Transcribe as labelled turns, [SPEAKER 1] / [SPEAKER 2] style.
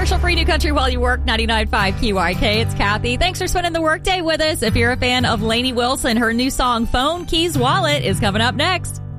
[SPEAKER 1] Commercial-free New Country while you work, 99.5 QYK. It's Kathy. Thanks for spending the workday with us. If you're a fan of Lainey Wilson, her new song, Phone Keys Wallet, is coming up next.